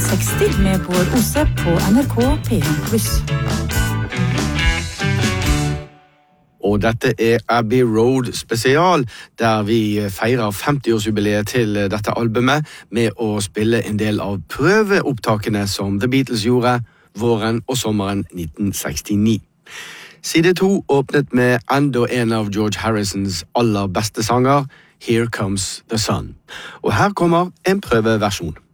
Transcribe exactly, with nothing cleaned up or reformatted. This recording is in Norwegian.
seksti med Bård Ose på N R K P en pluss. Og dette er Abbey Road spesial, der vi feirer femti-årsjubileet til dette albumet med å spille en del av prøveopptakene som The Beatles gjorde våren og sommeren nitten sekstini. Side to åpnet med enda en av George Harrisons aller beste sanger, Here Comes the Sun. Og her kommer en prøveversjon.